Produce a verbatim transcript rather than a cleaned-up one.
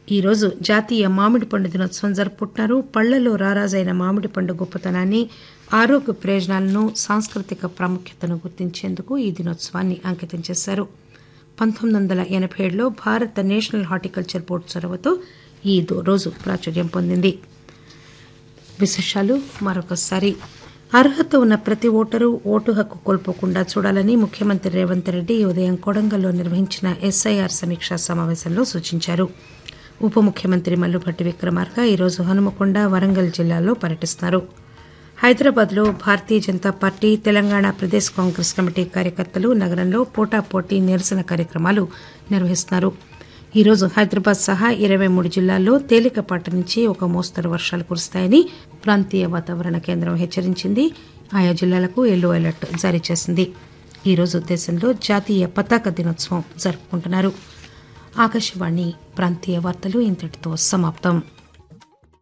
ఈరోజు జాతీయ మామిడి పండు దినోత్సవం జరుపుకుంటున్నారు. పళ్లలో రారాజైన మామిడి పండు గొప్పతనాన్ని, ఆరోగ్య ప్రయోజనాలను, సాంస్కృతిక ప్రాముఖ్యతను గుర్తించేందుకు ఈ దినోత్సవాన్ని అంకితం చేశారు. పంతొమ్మిది వందల ఎనబై ఏడులో భారత నేషనల్ హార్టికల్చర్ బోర్డు చొరవతో ఈ రోజు ప్రాచుర్యం పొందింది. విశేషాలు మరొకసారి. అర్హత ఉన్న ప్రతి ఓటరు ఓటు హక్కు కోల్పోకుండా చూడాలని ముఖ్యమంత్రి రేవంత్ రెడ్డి ఈ ఉదయం కొడంగల్లో నిర్వహించిన ఎస్ఐఆర్ సమీక్షా సమావేశంలో సూచించారు. ఉప ముఖ్యమంత్రి మల్లుభట్టి విక్రమార్క ఈరోజు హనుమకొండ, వరంగల్ జిల్లాల్లో పర్యటిస్తున్నారు. హైదరాబాద్లో భారతీయ జనతా పార్టీ, తెలంగాణ ప్రదేశ్ కాంగ్రెస్ కమిటీ కార్యకర్తలు నగరంలో పోటాపోటీ నిరసన కార్యక్రమాలు నిర్వహిస్తున్నారు. ఈరోజు హైదరాబాద్ సహా ఇరవై మూడు జిల్లాల్లో తేలికపాటి నుంచి ఒక మోస్తరు వర్షాలు కురుస్తాయని ప్రాంతీయ వాతావరణ కేంద్రం హెచ్చరించింది. ఆయా జిల్లాలకు ఎల్లో అలర్ట్ జారీ చేసింది. ఈరోజు దేశంలో జాతీయ పతాక దినోత్సవం జరుపుకుంటున్నారు. ఆకాశవాణి ప్రాంతీయ వార్తలు ఇంతటితో సమాప్తం.